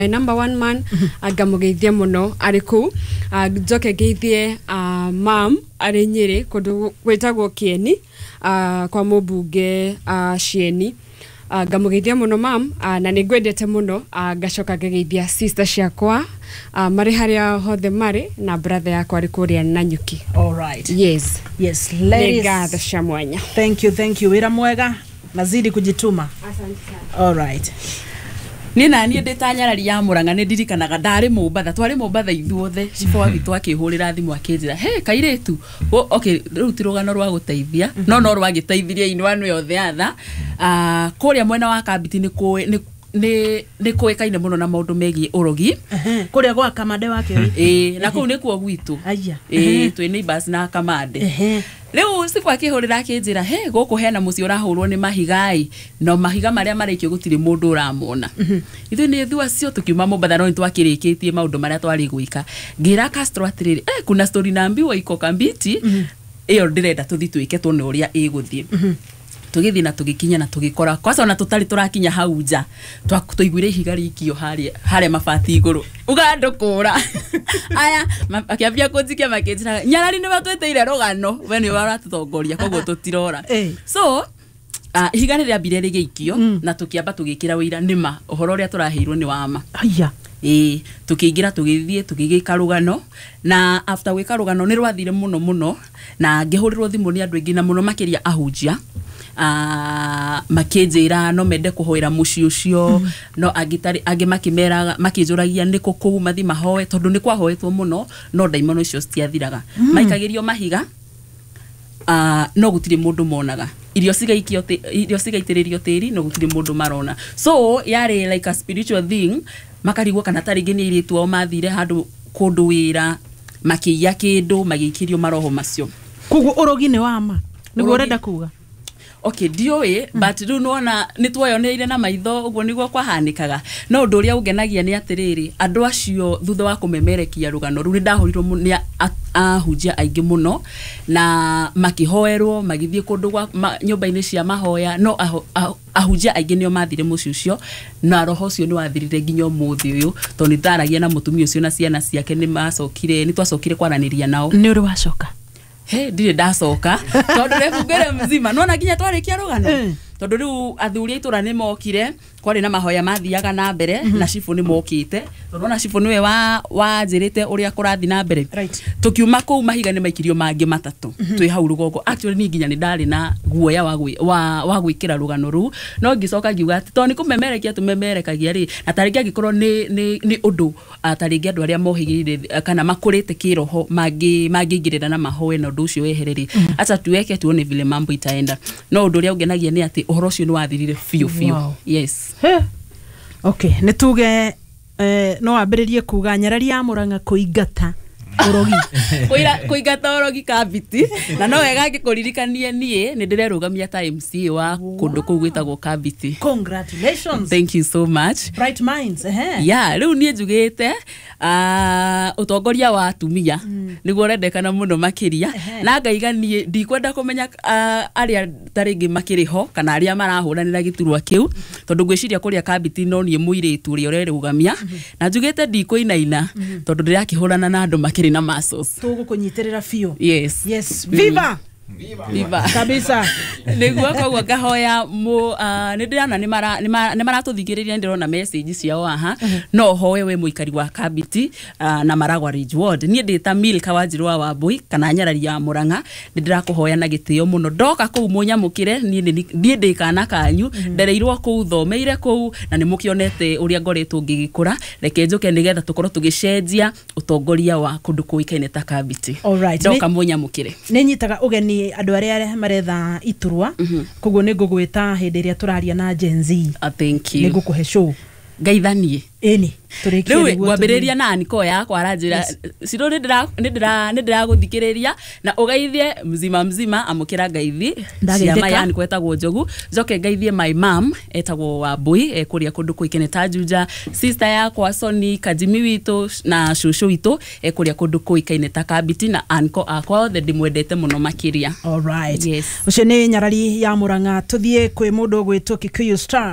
Number one man agamugeithia muno ari ku njoke geithie mam ari Nyeri kundu gwetagwo Kieni kwa mubunge Cieni ngamugeithia muno mam na ningwendete muno ngacoka ngeithia sister ciakwa mari haria hothe mari na brother yakwa ari kuria Nanyuki. All right. Yes ladies, ngatha cia mwanya. Thank you wira mwega nazidi kujituma. Asante sana. All right. Nina ni ndetanyarari ya Muranga ni ndirikanaga ndari Mombatha twari Mombatha ithuothe cibwa gitu akihurira thimu akinjira he kairetu okay riu tirugano rwa guteithia no rwagiteithiria inwanu yothe atha kuria mwena wa Kabiti ni kuikaine muno na maundu megie urogi kuria gwa Kamande wake na kuu nikuo gwitu aya twi neighbors na Kamande riu sikwa kihurira akinjira he guku hena muci urahurwo ni mahigai no mahiga maria marikio gutiri mundu uramona ithu ni thua cio tukiuma Mombatha no twakirikitie maundu maria twari gwika ngira Castro atiriri kuna story naambiwa iko Kambiti iyo ndirenda tuthi twike tuone uria iguthie tugithi na tugikinya na tugikora kwasa ona tutari turakinya hau nja twakuiguire ihiga rikio haria mabati iguru ugandukura aya akiambia kunjikia makinjira Nyarari ni batweteire rugano we ni waratutongoria koguo tutirora so ihiga riria mbire rigeikio na tukiamba tugikira wira nima uhoro uria turaheirwo ni wama aya tukiingira tugithie tugigika rugano na after wika rugano ni rwathire muno na ngihurirwo thimu ni andu ingi na muno makiria ahunjia makinjira no mende kuhoira muci ucio no agitari age makimera makinjuragia niko kuu mathi mahoe tondu ni kwahoetwo muno no daimono icio stiathiraga maikagirio mahiga no gutiri mundu monaga irio cigaitiririo tiri no gutiri mundu marona so yari like a spiritual thing makarigwo kana taringi ni iritu o mathire handu kundu wira makiya kindu magikirio maroho macio kugu urogi ni wama niguo urenda kuga okay dioe but do nona nitwayoneire na maitho uguo niguo kwahanikaga no undu uria ungenagia ni atiriri andu acio thutha wa kumemerekia rugano ru ni ndahorirwo ni ahunjia aingi muno na makihoerwo magithie kundu gwa nyumba-ini cia mahoya no ahunjia aingi nio mathire muci ucio na roho ucio ni wathirire nginya umuthi uyu to ni ndaragia na mutumia ucio na ciana ciake ni macokire ni twacokire kwaraniria nao ni uri wacoka he ndire ndacoka tondu refungere mzima nona nginya twarikia rugano tondu riu athuri aitura ni mokire kwari na mahoya mathiaga na mbere na cifu ni mokite tondu na cifu niwe wanjirite uria kurathi na mbere tukiuma kuu mahiga ni maikirio mangi matatu twi hau rugongo actually ni nginya ni ndari na guoya wa gwikira rugano ru no ngicoka ngiuga ati to ni kumemerekia tumemerekagia ri na taringi angikorwo ni undu taringi andu aria mohigirire kana makurite kiroho mangingirira na mahoe na undu ucio wehereri acha tuweke tuone vile mambo itaenda no undu uria ungenagia ni ati uhoro ucio ni wathirire fiu yes okay nituge no ambiririe kuga Nyarari ya Muranga kuingata urogi kuingata urogi Kabiti na no wega ngikuririkanie nie ni ndirerugamia ta MC wa kundu kuu gwitagwo Kabiti. Congratulations, thank you so much. Bright minds yeah riu nie njugite utongoria wa atumia niguo rendekana muno makiria na ngaiganie ndikwenda kumenya aria taringi makiriho kana aria marahuranira giturwa kiu tondu ngwiciria kuria Kabiti no nie muiritu uri urerugamia na njugite ndikuinaina tondu ndirakihurana na andu makiri na masos tugukunyitirira fio yes viva kabisa niguo koguo ngahoya nindirana ni maratuthigiriria ndirona message ciao aha no hoye we muikari wa Kabiti na Maragwa Ridge Ward nie ndita Milka Wanjirwa wa Bui kana Nyarari ya Muranga ndirakuhoya na gitio muno ndoka kuu munyamukire nie ndikana kanyu ndereirwo kuu thomeire kuu na ni mukionete uria ngoretwo ngigikura reke njuke nigetha tukorwo tugicenjia utongoria wa kundu kuikaine ta Kabiti. Alright, ndoka munyamukire ni nyitaga ugeni andu aria maretha iturwa koguo ni ngugwita hindi iria turaria na Gen Z. Thank you. Ni ngukuhe show ngaithanie eni turikie niguo gwambiriria na niko yakwa aranjira ciro ndira guthikiriria na ugaithie mzima amukira ngaithi ciama yani kwetagwo Njogu njoke ngaithie my mom etagwo wa Bui kuria kundu kuikene ta Juja sister yakwa Soni Kajimi witu na shushu witu kuria kundu kuikaine ta Kabiti na anko akwa the ndimwendete muno makiria. All right, yes ucio ni Nyarari ya Muranga tuthie kwi mundu gwitwo Kikuyu Star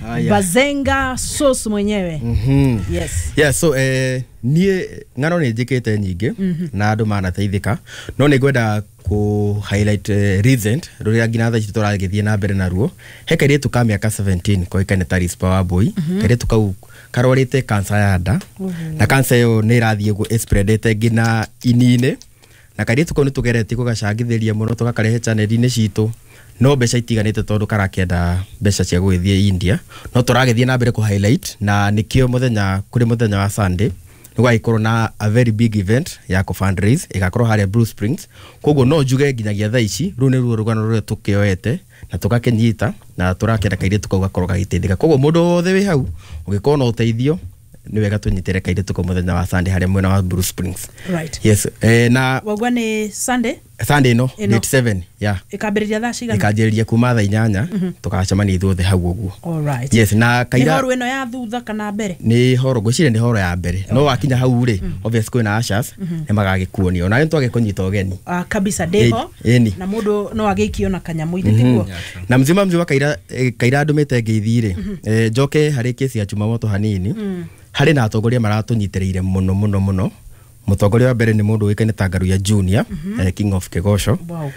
Bazenga Sauce mwenyewe. Yes. Yeah, so nie ngano ni njikite nyingi na andu manateithika no ni gwenda ku highlight recent ruria ngina tha citu turagithie na mbere naruo he kairitu ka miaka 17 ko ikane Taris Power Boy kairitu kau karorite cancer ya nda na cancer yo ni irathie gu spreadete ngina inine na kairitu ko ni tugerete gugacangithiria muno tugakarehe channel-ini citu no mbeca itiganite tondu karakenda mbeca cia gwithie India no turagithie na mbere ku highlight na nikio muthenya kuri muthenya wa Sunday nigwa ikorwo na a very big event ya ku fundraise igakorwo haria Blue Springs koguo no njuge nginyagia thaa ici ru ni ruo rugano ruria tukioete na tugakenyita na turakenda kaire tukauga korwo gagiteithika koguo mundu wothe wi hau ugikorwo na uteithio ni wega tunyitere kaire tuko muthenya wa Sunday haria mwena wa Blue Springs. Right. Yes. Na wagwa ni Sunday no date 7 yeah ikambiriria thaa cigana ikanjiriria kuma thaa 8 tukacemania ithuothe hau uguo. All right. Yes, na kaira horo ino ya thutha kana mbere ni horo gwicire ni horo ya mbere no wakinya hau ri obvious kwina ashas ni magagikuonio na nitwage kunyita ogeni kabisa deho na mundu no agikio na kanyamu ithetiguo na mzima kaira ndumite ngeithire njoke hari kesi ya Chumamoto hanini hari na atongoria maratunyitireire muno mutongoria wa mbere ni mundu wikene Tangaru ya Junior King of Kegosho. Wow.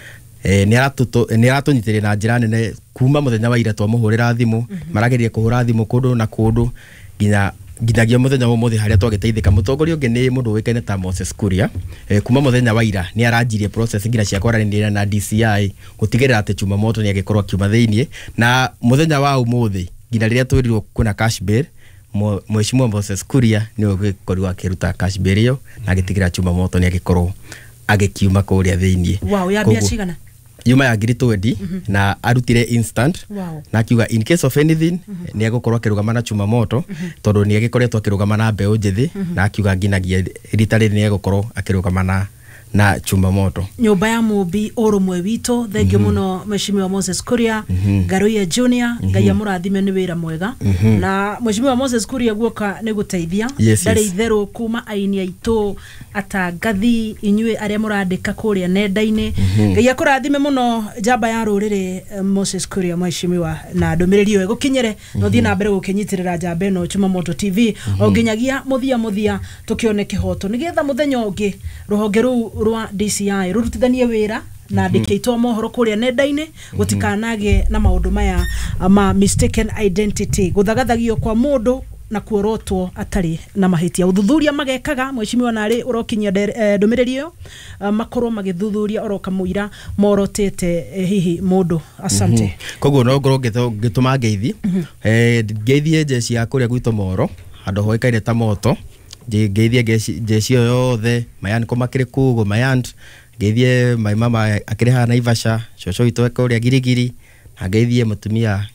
Ni aratunyitire na njira nene kuma muthenya wa ira twamuhurira thimu marageria kuhura thimu kundu na kundu nginyagia muthenya wa muthi haria twagiteithika mutongoria ungi ni mundu wikene ta Moses Kuria kuma muthenya wa ira ni aranjirie process ngira cia kwaranira na DCI gutigirira ati Chumamoto ni agikorwo kiuma thiini na muthenya wa umuthi ngira riria twirirwo kuna cash bail Mheshimiwa Moses Kuria ni ugikorwo akiruta cash bail yo na agitigira Chumamoto ni agikorwo agikiuma kuria thiini. Wow, ya bia cigana yuma ya ngiri 20 na arutire instant. Wow. Na akiuga in case of anything ni agukorwo akirugama na Chumamoto tondu ni agikoretwo akirugama na mbeu njithi na akiuga nginagia ritari ni agukorwo akirugama na Chumamoto. Nyumba ya Mumbi urumwe wito thengio muno Mheshimiwa Moses Kuria Garuya Junior Ngai amurathime ni wira mwega na Mheshimiwa Moses Kuria guoka ni guteithia ndari itheru kuma aini aitu atangathi inyue aria murandika kuria nenda-ini Ngai akurathime muno jamba ya rurire Moses Kuria Mheshimiwa na ndumiriri yo gukinyere no thie na mbere gukinyitirira jamba eno Chumamoto TV o nginyagia muthia tukione kihoto nigetha muthenya ungi ruhonge ru rwa DCI rurutithanie wira na ndikitwo mohoro kuria nenda-ini gutikanage na maundu maya ma mistaken identity guthagathagio kwa mundu na kuorotwo atari na mahitia uthuthuria magekaga Mheshimiwa nari urokinyia ndumiriri yo makorwo magithuthuria oroka muira morotete hihi mundu. Asante. Koguo no ngoro gituma ngeithi ngeithie jeshi ya kuria gwito moro andu hoikaire ta moto ngeithie jeshi yothe mayan ko makire kugo mayan ngeithie my mama akire ha Naivasha coco itu kuria girigiri na ngeithie mutumia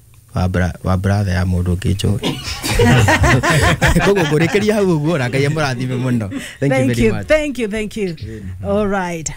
wa brother ya mundu ngijo koguo ngurikiria hau uguo na Ngai amurathime muno. Thank you. All right,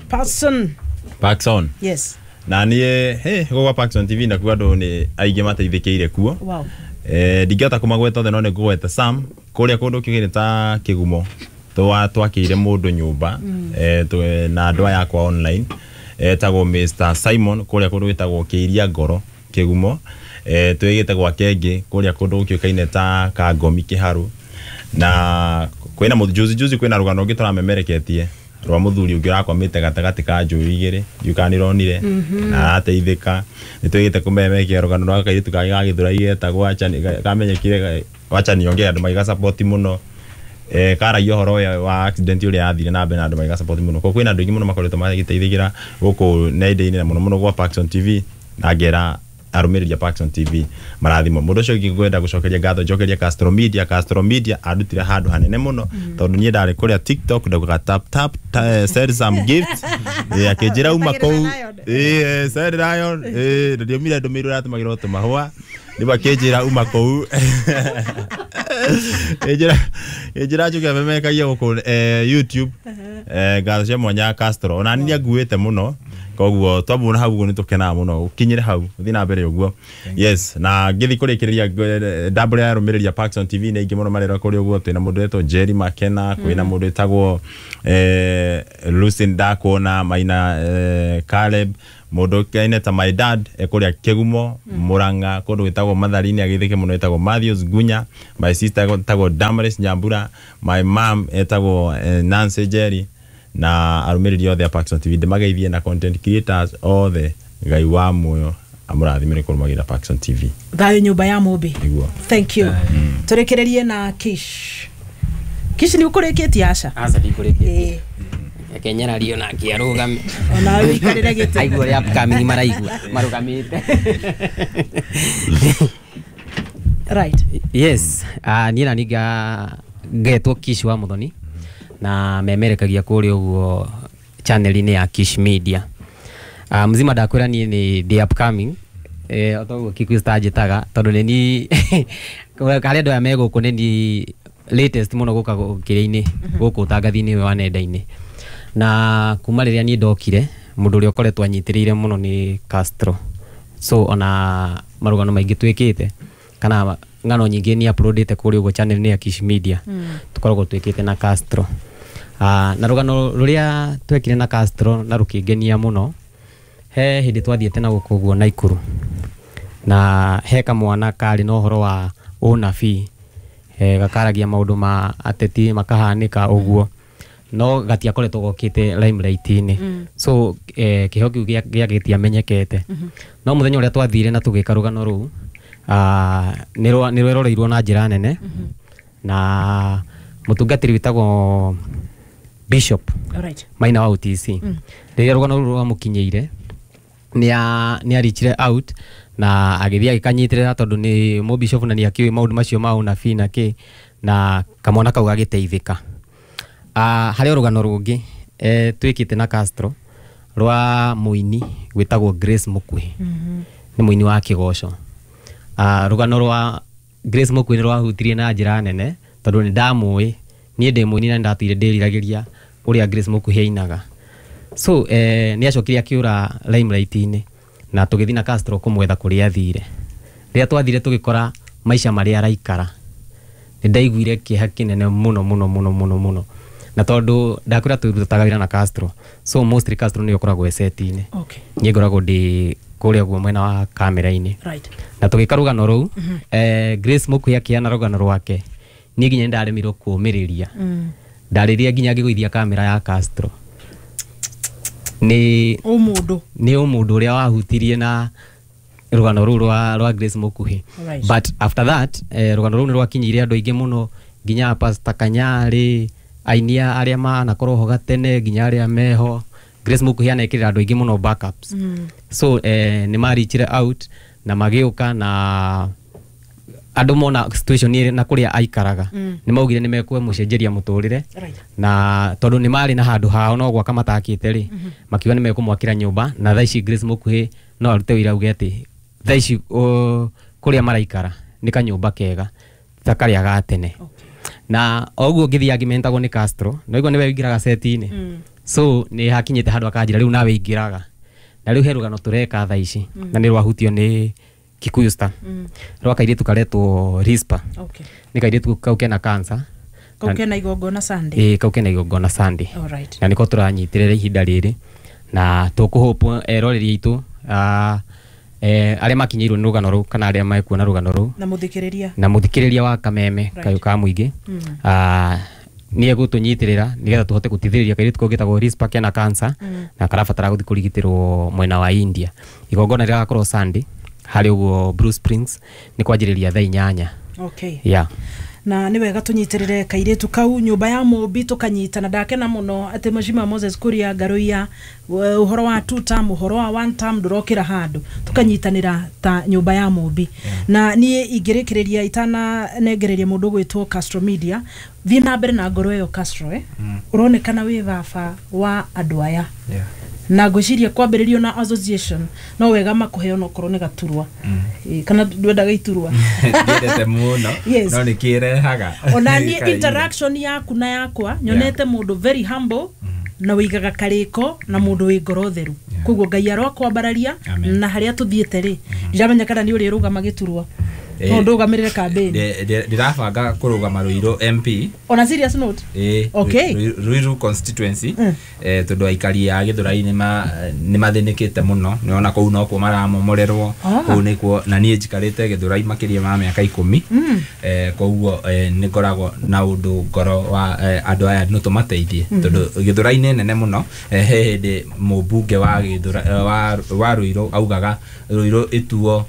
Paxson. Yes. Na nie gogo Paxson TV na kwado ni aige mateithikire kuo. Wow. Ndingata kumagweta the none gweta Sam kuria kundu kigire ta kigumo twakire mundu nyumba na andwa yakwa online tago Mr Simon kuria kundu witagwo Kiria Ngoro kigumo twigite gwa kengi kuria kundu ukikaine ta Kangomi Kiharu na kwina juzi kwina rugano ngitora memereketie rwa muthuri ungirakwa mite gatagati ka njui igiri yukanironire na ateithika nitwigite kumemekia rugano rwa kairitu kagithura igetagwo achani kamenyekire wachani yongea andu maiga support muno kara yohoro wa accident uri athire na bena andu maiga support muno ko kwina andu ingi muno makoretwo magiteithigira guku nenda-ini na muno gwa Paxson TV na ngera arumiriria Paxson TV marathimo mundu ucio ngigwenda gucokeria ngatho njokeria Castro Media adutire handu hanene muno tondu nie ndari kuria TikTok ndaguka tap send some gift akijira uma kou send Lion ndio mira ndumiru ratumagira tumahwa niba kejira uma kou ejira juke memeka yo ku YouTube ngatho cia mwanya Castro ona ni nguite muno koguo twabona hau ni tukena muno ukinyire hau thina mbere uguo. Yes, na ngithi kurikiria double ya rumiriria Paxson TV ni ingi muno marero kuri uguo twina mundu eto Jerry Makena kwina mundu etagwo Lucin Dako na Maina Caleb mundu kaine ta my dad ekuria Kigumo Muranga kundu gwitagwo Matharini agithike muno etagwo Matthews Gunya, my sister etagwo Damaris Nyambura, my mom etagwo Nancy Jerry na arumiriri othe a Paxson TV ndemageithie na content creators othe Ngai wa muoyo amurathimire kurumagira Paxson TV. Thayo nyumba ya Mobi. Thank you. Turekererie na Kish ni ukureketie aca? Aca ndikureketie. Kenyera rio na kiarugame. Ona wikarira gite. Aigua ria upcoming maraigua marugamite. Right. Yes. Ni na niga getwo Kish wa Muthoni na memerekagia kuri uguo channel-ini ya Kish Media. Mzima ndakwira ni the upcoming otoguo Kikwista jitaga tondu ni kare ndo ya mego kuneni latest muno guka kire-ini guku tangathi-ini wa nenda-ini na kuma riria ni ndokire mundu uri ukoretwo anyitirire muno ni Castro, so ona marugano maingi twikite kana ngano nyingi ni uploadite kuri uguo channel-ini ya Kish Media tukoragwo twikite na Castro. Na rugano ruria twekire na Castro na rukingenia muno he hindi twathiete na gukuguo Naikuru na he kamwana kari no horo wa unabii gakaragia maundu ma ateti makahanika uguo no gatiakoretwo gokite limelight-ini so kiho kiu giagitia menyekete no muthenya uria twathire na tugika rugano ru ni rweroreirwo na njira nene na mutungatiri witagwo Bishop Maina wa UTC riria rugano ru rwamukinyeire ni arichire out na agithia gikanyitirira tondu ni mo bishop na ni akiwi maundu macio ma unabii na ki na kamona kau gagiteithika. Hari rugano rungi twikite na Castro rwa muini gwitagwo Grace Mukuhi ni muini wa kigoco. Rugano rwa Grace Mukuhi ni rwahutirie na njira nene tondu ni ndamui nie ndi muini na ndatire ndiriragiria uria Grace Mukuhi ainaga. So ni acokire akiura limelight-ini na tugithi na Castro kumwetha kuria athire. Riria twathire tugikora maisha maria araikara ni ndaiguire kiha kinene muno na tondu ndakwira turutaga wira na Castro, so mostly Castro ni ukoragwo eseti-ini. Okay. Ni ngoragwo ndi kuria guo mwena wa kamera-ini. Right. Na tugika rugano ruu Grace Mukuhi akiana rugano rwake ni nginya ndaremirwo kumiriria ndariria nginya ngiguithia kamera ya Castro ni umundu uria wahutirie na rugano ruu rwa Grace Mukuhi. Right. But after that rugano ruu ni rwakinyiire andu aingi muno nginya Pastor Kanyari ainia aria manakorwo ho gatene nginya aria meho. Grace Mukuhi anekirira andu aingi muno backups. So ni marichire out na magiuka na andu mona situation ni na kuria aikaraga ni maugire ni mekwe mucenjeria muturire na tondu ni mari na handu hao no gwaka matakite ri makiwa ni mekumwakira nyumba na thaici Grace Mukuhi no arute wira uge ati thaici kuria maraikara ni kanyumba kega takaria gatene. Na oguo ngithia ngimentagwo ni Castro no igwa niwe wingiraga seti-ini so ni hakinyite handu akanjira riu nawe ingiraga na riu he rugano tureka thaici na ni rwahutio ni Kikuyu Star. Rwakairitu karetwo Rispa. Okay. Ni kairitu kau kena cancer. Kau kena igongona Sunday. Kau kena igongona Sunday. All right. Na niko turanyitirira ihinda riri na tukuhopo eroreri itu aria makinyirwo ni rugano ru kana aria maikuona rugano ru na muthikiriria wa Kameme kayu ka muingi ni egutunyitirira nigetha tuhote gutithiriria kairitu kau gitagwo Rispa kena cancer na karabatara guthi kurigitirwo mwena wa India. Igongona rirakorwo Sunday hari uguo Bruce Springs ni kwanjiriria thaa 8. Okay. Yeah. Na ni wega tunyitirire kairetu kau nyumba ya Mobi tukanyita na ndakena muno ati Mheshimiwa Moses Kuria Garuia uhoro wa 2 term uhoro wa 1 term ndurokira handu tukanyitanira ta nyumba ya Mobi. Na nie ingirikireria itana negereria mundu gwitwo Castro Media thie na mbere na ngoro yo Castro uronekana wi baba wa andu aya. Yeah. Na ngwiciria kwambiririo na association no wega makuheo no korwo ni gaturwa kana ndwenda gaiturwa ndete muno no ni kirehaga ona ni interaction yaku na yakwa nyonete mundu very humble na wigaga kariko na mundu wi ngoro theru koguo Ngai arwa kwambararia na haria tuthiete ri ndiramenya kana ni uri ruga magiturwa ndugamirire campaign ndirabanga kurugama Ruiru MP on a serious note okay Ruiru constituency tondu aikari ya Githurai ni mathinikite muno ni ona kou no ko maramomorerwo kou nikuo na nie njikarite Githurai makiria ma miaka 10 koguo ni ngoragwo na undu ngoro wa andu aya no tumateithie tondu Githurai ni nene muno hindi mubunge wa Githurai wa Ruiru augaga Ruiru ituo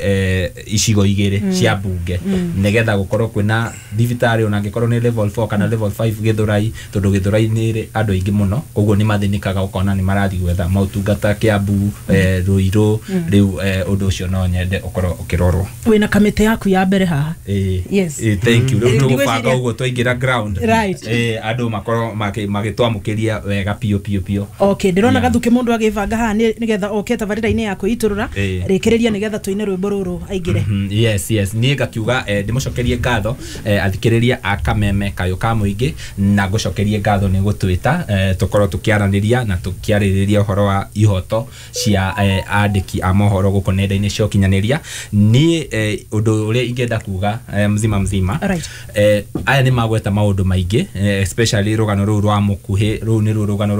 icigo igire cia bunge nigetha gukorwo kwina thibitari ona ngikorwo ni level 4 kana level 5 Githurai tondu Githurai ni andu aingi muno koguo ni mathinikaga ukona ni marathi gwetha mautungata Kiambu Ruiru riu undu ucio no nyende ukorwo ukirorwo wina kamite yaku ya mbere haha yes thank you riu tugubanga uguo twaingira ground andu makorwo magitwamukiria wega pio okay ndirona gathuke mundu agivanga haha nigetha oke tabarira-ini yako iturura rekeriria nigetha tuine rwimbo ruru aigire yes nie gakiuga ndimucokerie ngatho athikiriria akameme kayo ka muingi na ngucokerie ngatho ni gutwita tukorwo tukiaraniria na tukiaririria uhoro wa ihoto cia andiki a mohoro guko nenda-ini cio kinyaniria ni undu uria ingenda kuga mzima aya ni magweta maundu maingi especially rugano ruru rwa mukuhi ruru ni rugano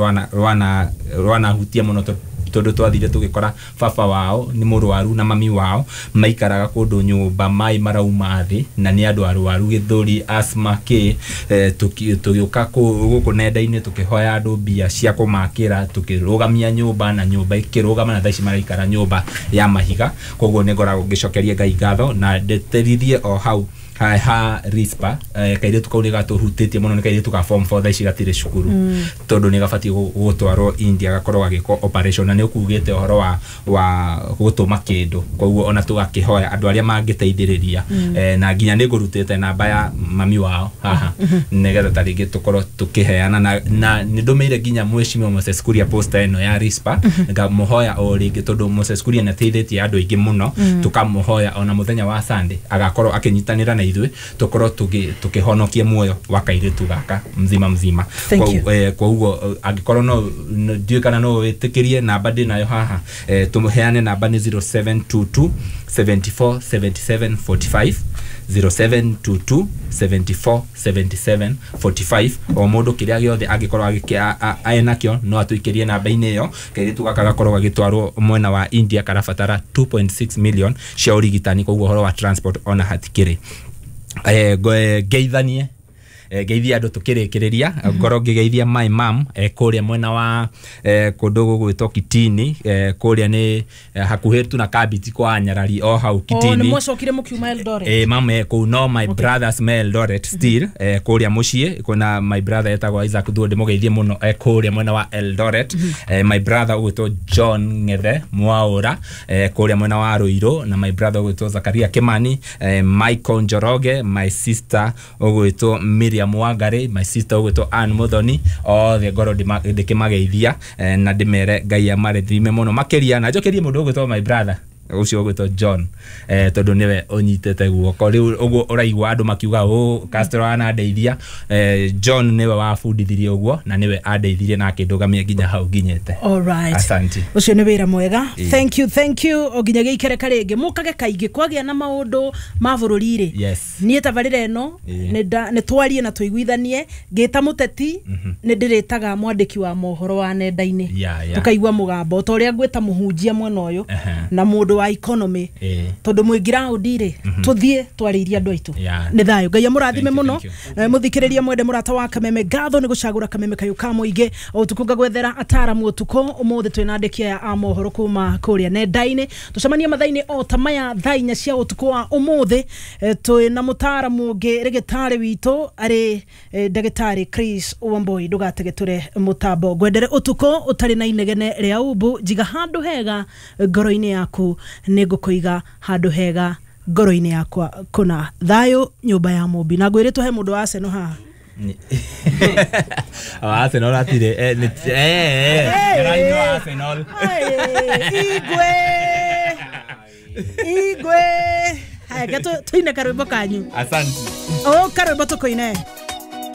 rwana hutia muno tondu twathire tugikora baba wao ni murwaru na mami wao maikaraga kundu nyumba mai marauma thi na ni andu arwaru githuri asthma ki tugiuka guku nenda-ini tukihoya andu bia cia kumakira tukirugamia nyumba na nyumba ikirugama na thaici maraikara nyumba ya mahiga koguo ni ngoragwo ngicokeria Ngai ngatho na ndeterithie o hau ha rispa kaire tukaune gatuhutitie muno ni kaire tuka form 4 thaici gatire cukuru tondu ni gabati gutwarwo India gakorwo gagiko operation na ni ukugite uhoro wa gutuma kindu koguo ona tugakihoya andu aria mangiteithiriria na nginya ni ngurutite namba ya mami wao haha nigetha taringi tukorwo tukiheana na ni ndumeire nginya Mheshimiwa Moses Kuria poster eno ya rispa ngamuhoya o ringi tondu Moses Kuria nateithitie andu aingi muno tukamuhoya ona muthenya wa Sunday agakorwo akinyitanira na ithui tukorwo tukihonokie muoyo wa kairitu gaka mzima kwa ugo agikorwo no ndiukana no witikirie namba ndinayo haha tumuheane namba ni 0722 74 77 45 0722 74 77 45 o mundu kiria giothe agikorwo aenakio no atuikirie namba-ini iyo kairitu gaka gakorwo gagitwarwo mwena wa India karabatara 2.6 million cia urigitani koguo horo wa transport ona hatikiri geithanie geithia andu tukirikiriria ngoro ngigeithia my mom kuria mwena wa kundu gwitwo Kitini kuria ni hakuhi tu na Kabiti kwa Nyarari o hau Kitini ni mwacokire mukiuma Eldoret mama ku no my brothers me Eldoret still kuria mucie kuna my brother etagwo Isaac Thuo ndimugeithie muno kuria mwena wa Eldoret my brother gwitwo John Ngethe Mwaura kuria mwena wa Ruiru na my brother gwitwo Zakaria Kimani Michael Njoroge my sister gwitwo Miriam Wangari my sister gwitwo Ann Muthoni the ngoro ndikimageithia na ndimere Ngai amarethime muno makiria na njokerie mundu gwitwo my brother ucio gwitwo John tondu niwe unyitete guoko riu uguo uraigwa andu makiuga Castro ana ndeithia John niwe wabundithirie uguo na niwe andeithirie na kindugamia nginya hau nginyete alright asante ucio ni wira mwega thank you oginya giikere karingi mukage kaingi kwagia na maundu ma bururi yes nie tabarira eno ne twarie na tuiguithanie ngita muteti ne ndiritaga mwandiki wa mohoro wa nenda-ini tukaigwa mugambo to ria ngweta muhunjia mwena uyu na mundu wa economy tondu mwingira udire tuthie twariria andu aitu ni thayo Ngai amurathime muno muthikiriria mwende murata wa Kameme ngatho ni gucagura Kameme kayo ka muingi utukunga gwethera ataramu utuko umuthi twina andikia ya amohoro kuma kuria nenda-ini tucemania mathaini o tamaya thainya cia utuko wa umuthi twina mutaramu ungi rigitari witu ari ndagitari Chris Wamboi ndugategeture mutambo gwendere utuko utari na inegene ria ubu jiga handu hega ngoro-ini yaku nigukuiga handu hega ngoro-ini yakwa kuna thayo nyumba ya mumbi na ngwire tuhe mundu wa Arsenal haha Arsenal atire Raino Arsenal igwe haya tuine karwimbo kanyu asante karwimbo tukoine